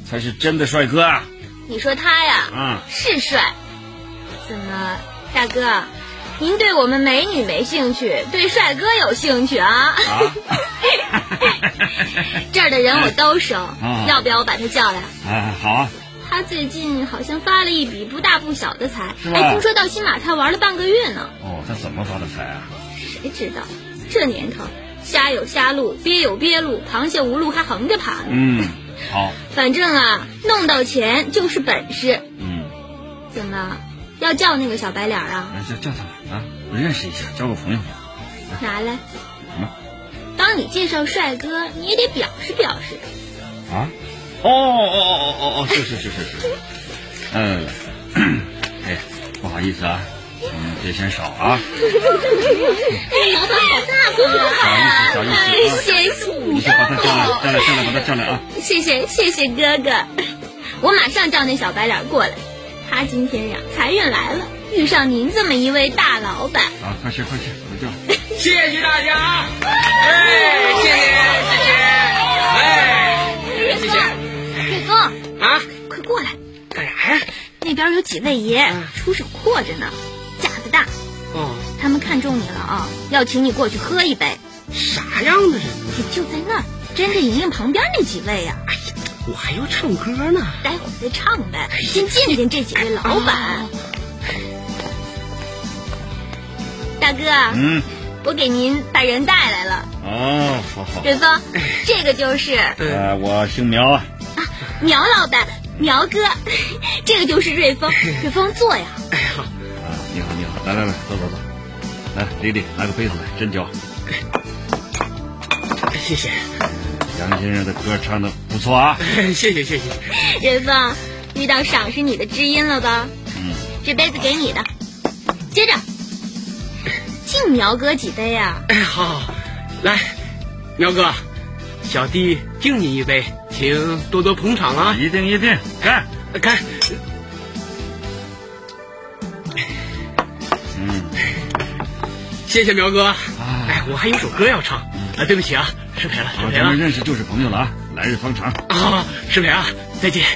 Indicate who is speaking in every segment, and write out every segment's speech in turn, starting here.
Speaker 1: 才是真的帅哥啊！
Speaker 2: 你说他呀，是帅。怎么，大哥，您对我们美女没兴趣，对帅哥有兴趣啊？这儿的人我都熟，要不要我把他叫来？
Speaker 1: 好啊。
Speaker 2: 他最近好像发了一笔不大不小的财，还听说到新马泰玩了半个月呢。
Speaker 1: 哦，他怎么发的财啊？
Speaker 2: 谁知道，这年头，虾有虾路，鳖有鳖路，螃蟹无路还横着爬呢。
Speaker 1: 好。
Speaker 2: 反正啊，弄到钱就是本事。怎么要叫那个小白脸啊？
Speaker 1: 叫他啊，认识一下，交个朋友。
Speaker 2: 拿来。
Speaker 1: 什么？
Speaker 2: 帮你介绍帅哥，你也得表示表示。
Speaker 1: 啊？是。哎，不好意思啊，别嫌少啊。小意思。
Speaker 2: 谢谢你。
Speaker 1: 把他叫来啊。
Speaker 2: 谢谢哥哥，我马上叫那小白脸过来。他今天呀，财运来了，遇上您这么一位大老板。
Speaker 1: 快去，我叫。
Speaker 3: 谢谢大家。谢谢。
Speaker 2: 瑞丰
Speaker 3: 啊，
Speaker 2: 快过来。
Speaker 3: 干啥呀？
Speaker 2: 那边有几位爷，出手阔着呢，架子大。他们看中你了啊，要请你过去喝一杯。
Speaker 3: 啥样的人呢？
Speaker 2: 就在那儿，真着莹莹旁边那几位呀。
Speaker 3: 哎呀，我还要唱歌呢。
Speaker 2: 待会儿再唱呗，先见见这几位老板。大哥，我给您把人带来了。
Speaker 1: 好。
Speaker 2: 瑞丰，这个就是。
Speaker 1: 我姓苗啊。
Speaker 2: 苗老板，苗哥，这个就是瑞丰。瑞丰坐呀。
Speaker 3: 好。
Speaker 1: 你好，来，走。来，丽丽，拿个杯子来，真交。
Speaker 3: 谢谢。
Speaker 1: 杨先生的歌唱的不错啊。
Speaker 3: 谢谢。
Speaker 2: 瑞丰，遇到赏识你的知音了吧？这杯子给你的。接着，敬苗哥几杯啊？
Speaker 3: 好，来，苗哥，小弟敬你一杯，请多多捧场啊！
Speaker 1: 一定，干！
Speaker 3: 谢谢苗哥。我还有首歌要唱。对不起啊，失陪了。
Speaker 1: 咱们认识就是朋友了啊，来日方长。
Speaker 3: 失陪啊，再见。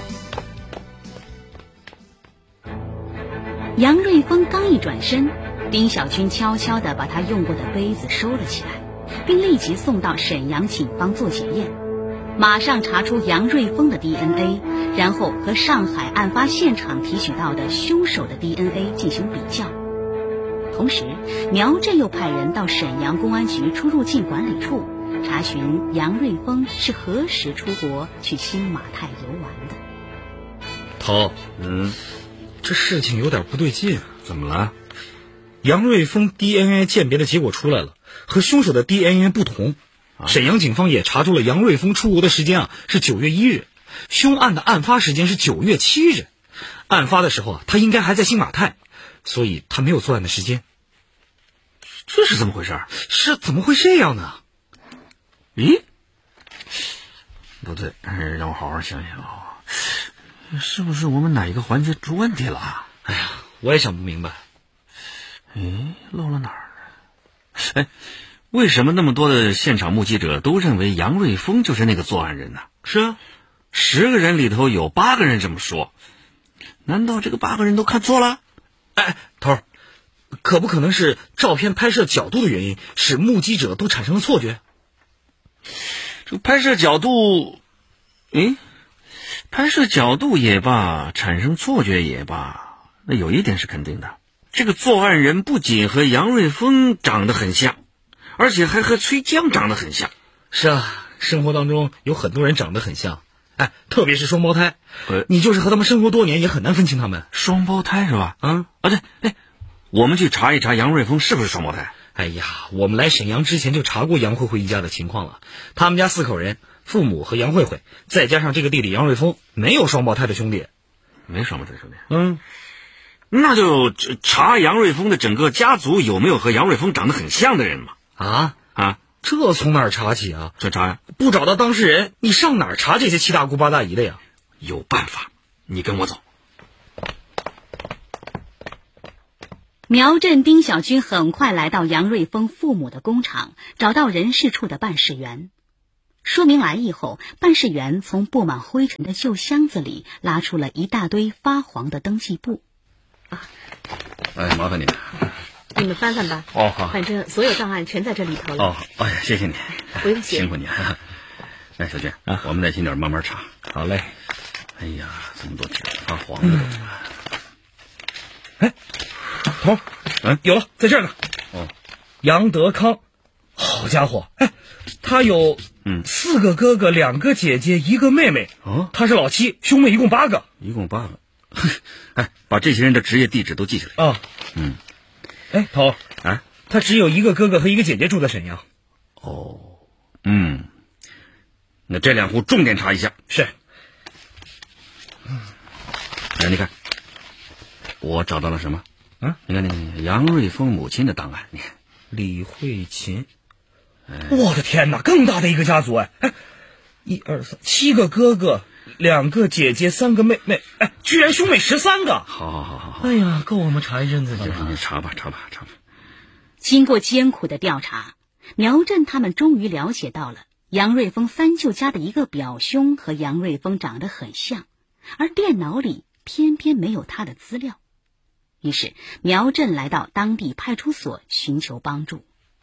Speaker 4: 杨瑞丰刚一转身，丁小军悄悄地把他用过的杯子收了起来，并立即送到沈阳警方做检验，马上查出杨瑞丰的 DNA， 然后和上海案发现场提取到的凶手的 DNA 进行比较。同时，苗震又派人到沈阳公安局出入境管理处查询杨瑞丰是何时出国去新马泰游玩的。
Speaker 5: 涛，这事情有点不对劲。
Speaker 1: 怎么了？
Speaker 5: 杨瑞丰 DNA 鉴别的结果出来了，和凶手的 DNA 不同。沈阳警方也查出了杨瑞丰出国的时间是9月1日，凶案的案发时间是9月7日。案发的时候他应该还在新马泰，所以他没有作案的时间。
Speaker 1: 这是怎么回事？
Speaker 5: 是怎么会这样呢？
Speaker 1: 咦，不对，让我好好想想是不是我们哪一个环节出问题了？
Speaker 5: 哎呀，我也想不明白。
Speaker 1: 漏了哪儿了？为什么那么多的现场目击者都认为杨瑞丰就是那个作案人呢？
Speaker 5: 是啊
Speaker 1: ，10个人里头有8个人这么说，难道这个8个人都看错了？
Speaker 5: 头，可不可能是照片拍摄角度的原因，使目击者都产生了错觉？
Speaker 1: 这个拍摄角度，拍摄角度也罢，产生错觉也罢，那有一点是肯定的，这个作案人不仅和杨瑞丰长得很像，而且还和崔江长得很像。
Speaker 5: 是啊，生活当中有很多人长得很像，特别是双胞胎，你就是和他们生活多年也很难分清他们。
Speaker 1: 双胞胎是吧？对，我们去查一查杨瑞丰是不是双胞胎。
Speaker 5: 哎呀，我们来沈阳之前就查过杨慧慧一家的情况了，他们家4口人，父母和杨慧慧，再加上这个弟弟杨瑞丰，没有双胞胎的兄弟。
Speaker 1: 没双胞胎兄弟？那就查杨瑞丰的整个家族有没有和杨瑞丰长得很像的人嘛？
Speaker 5: 这从哪儿查起啊？
Speaker 1: 这查呀，
Speaker 5: 不找到当事人，你上哪儿查这些七大姑八大姨的呀？
Speaker 1: 有办法，你跟我走。
Speaker 4: 苗震、丁小军很快来到杨瑞丰父母的工厂，找到人事处的办事员。 说明来意后，办事员从布满灰尘的旧箱子里拉出了一大堆发黄的登记簿。
Speaker 6: 哎，麻烦你了。
Speaker 7: 你们翻翻吧。
Speaker 6: 哦，好。
Speaker 7: 反正所有档案全在这里头了。
Speaker 6: 哦，哎呀，谢谢你。
Speaker 7: 不用谢。
Speaker 6: 辛苦你了。哎，小娟啊，我们耐心点，慢慢查。
Speaker 5: 好嘞。
Speaker 6: 哎呀，这么多纸发黄的。
Speaker 5: 哎，头，有了，在这儿呢。
Speaker 6: 哦，
Speaker 5: 杨德康，好家伙，哎，他有4个哥哥，2个姐姐，1个妹妹。
Speaker 6: 哦，
Speaker 5: 他是老七，兄妹一共8个。
Speaker 6: 一共8个。哎，把这些人的职业地址都记下来。
Speaker 5: 啊。哎，头
Speaker 6: 啊，
Speaker 5: 他只有1个哥哥和1个姐姐住在沈阳。
Speaker 6: 哦，那这2户重点查一下。
Speaker 5: 是。
Speaker 6: 哎，你看，我找到了什么？你看，杨瑞峰母亲的档案，你看，
Speaker 5: 李慧琴。我的天哪，更大的一个家族哎！1、2、3， 7个哥哥，2个姐姐，3个妹妹，哎，居然兄妹13个！
Speaker 6: 好。
Speaker 5: 哎呀，够我们查一阵子的了。
Speaker 6: 你查吧。
Speaker 4: 经过艰苦的调查，苗振他们终于了解到了杨瑞峰3舅家的一个表兄和杨瑞峰长得很像，而电脑里偏偏没有他的资料。于是苗振来到当地派出所寻求帮助。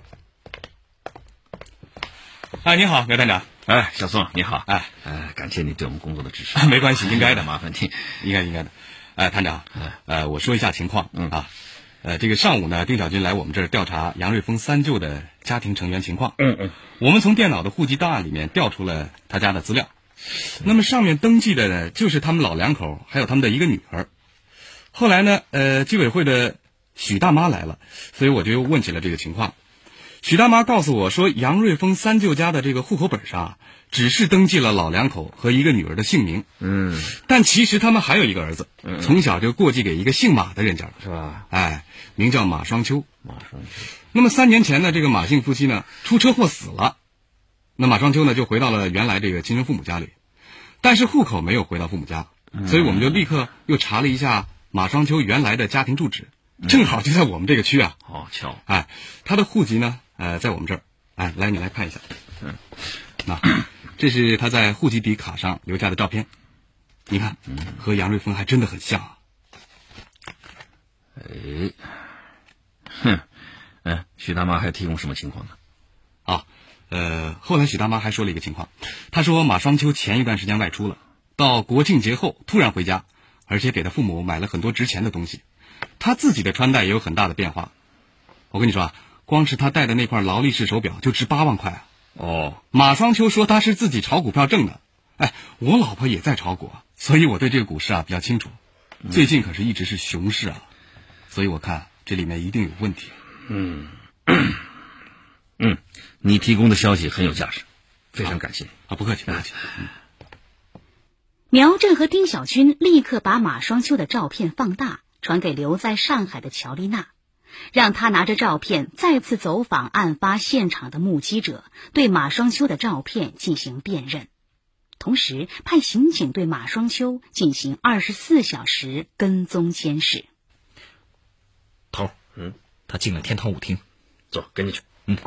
Speaker 8: 哎，你好，苗探长。
Speaker 6: 哎，小宋，你好。
Speaker 8: 哎，
Speaker 6: 感谢你对我们工作的支持。
Speaker 8: 没关系，应该的，
Speaker 6: 麻烦你，
Speaker 8: 应该的。哎，探长，我说一下情况。这个上午呢，丁小军来我们这儿调查杨瑞峰3舅的家庭成员情况。我们从电脑的户籍档案里面调出了他家的资料。那么上面登记的呢，就是他们老2口，还有他们的1个女儿。后来呢，居委会的许大妈来了，所以我就又问起了这个情况。许大妈告诉我说，杨瑞峰3舅家的这个户口本上只是登记了老2口和1个女儿的姓名。但其实他们还有1个儿子，从小就过继给一个姓马的人家了，
Speaker 6: 是吧？
Speaker 8: 哎，名叫马双秋。那么3年前呢，这个马姓夫妻呢出车祸死了，那马双秋呢就回到了原来这个亲生父母家里，但是户口没有回到父母家，所以我们就立刻又查了一下马双秋原来的家庭住址，正好就在我们这个区啊。
Speaker 6: 好巧。
Speaker 8: 哎，他的户籍呢，在我们这儿。哎，来，你来看一下。那这是他在户籍底卡上留下的照片，你看，和杨瑞峰还真的很像啊。
Speaker 6: 许大妈还提供什么情况呢？
Speaker 8: 后来许大妈还说了一个情况，她说马双秋前一段时间外出了，到国庆节后突然回家，而且给他父母买了很多值钱的东西，他自己的穿戴也有很大的变化。我跟你说啊，光是他戴的那块劳力士手表就值8万块啊。马双秋说他是自己炒股票挣的。哎，我老婆也在炒股，所以我对这个股市啊比较清楚。最近可是一直是熊市啊，所以我看这里面一定有问题。
Speaker 6: 你提供的消息很有价值，非常感谢。
Speaker 8: 不客气，不客气。
Speaker 4: 苗振和丁小军立刻把马双秋的照片放大，传给留在上海的乔丽娜，让她拿着照片再次走访案发现场的目击者，对马双秋的照片进行辨认，同时派刑警对马双秋进行24小时跟踪监视。
Speaker 5: 头，他进了天堂舞厅，
Speaker 6: 走，跟进去。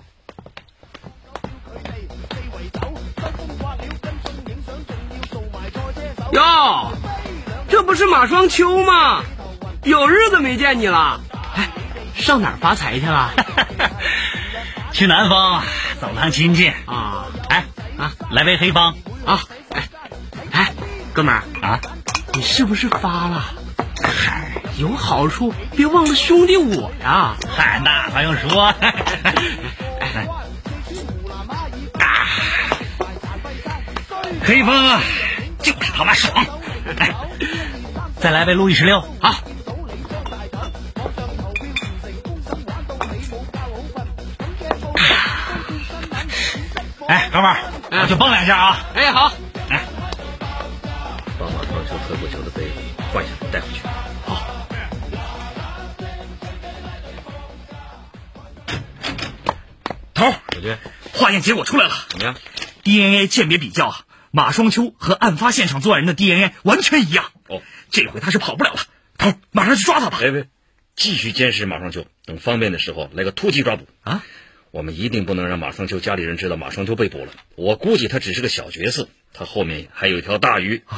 Speaker 3: 哟，这不是马双秋吗？有日子没见你了。哎，上哪儿发财去了？
Speaker 9: 去南方走趟亲戚
Speaker 3: 啊！
Speaker 9: 来杯黑方
Speaker 3: 啊！哎，哥们儿
Speaker 9: 啊，
Speaker 3: 你是不是发了？嗨，有好处别忘了兄弟我呀！
Speaker 9: 嗨，那还用说？黑方啊，就是他妈爽！哎，再来杯路易16。
Speaker 3: 好。
Speaker 9: 哎，哥们儿，我去蹦2下啊！
Speaker 3: 哎，好。
Speaker 9: 哎，
Speaker 6: 把马双秋喝过酒的杯子换下带回去。
Speaker 3: 好。
Speaker 5: 头，
Speaker 6: 小军，
Speaker 5: 化验结果出来了，
Speaker 6: 怎么样
Speaker 5: ？DNA 鉴别比较啊，马双秋和案发现场作案人的 DNA 完全一样。这回他是跑不了了。头，马上去抓他吧。
Speaker 6: 别，继续监视马双秋，等方便的时候来个突击抓捕啊！ 我们一定不能让马双秋家里人知道马双秋被捕了。我估计他只是个小角色，他后面还有一条大鱼。